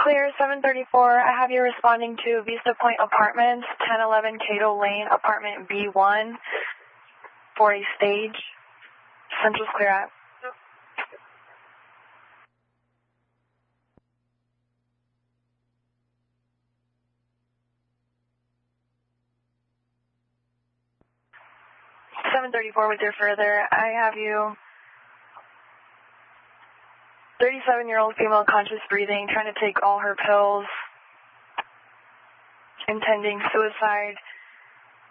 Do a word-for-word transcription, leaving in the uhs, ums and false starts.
Clear, seven thirty-four. I have you responding to Vista Point Apartments, ten eleven Cato Lane, apartment B one, for a stage. Central's clear out. seven thirty-four with your further. I have you thirty-seven-year-old female conscious breathing, trying to take all her pills, intending suicide.